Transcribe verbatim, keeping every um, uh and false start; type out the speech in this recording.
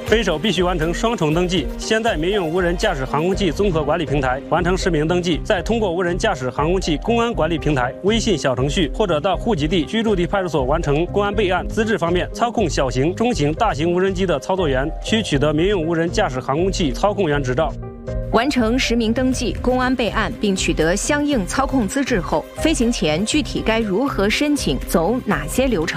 飞手必须完成双重登记，先在民用无人驾驶航空器综合管理平台完成实名登记，再通过无人驾驶航空器公安管理平台微信小程序或者到户籍地、居住地派出所完成公安备案。资质方面，操控小型、中型、大型无人机的操作员需取得民用无人驾驶航空器操控员执照。 完成实名登记、公安备案，并取得相应操控资质后，飞行前具体该如何申请、走哪些流程？